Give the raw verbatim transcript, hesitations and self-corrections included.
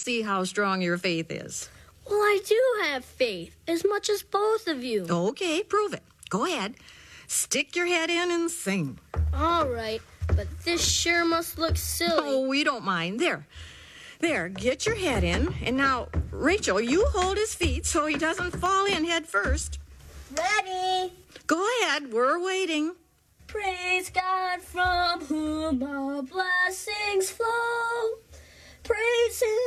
see how strong your faith is. Well, I do have faith, as much as both of you. Okay, prove it. Go ahead. Stick your head in and sing. All right, but this sure must look silly. Oh, we don't mind. There. There, get your head in. And now, Rachel, you hold his feet so he doesn't fall in head first. Ready? Go ahead, we're waiting. Praise God from whom all blessings flow. Praise Him.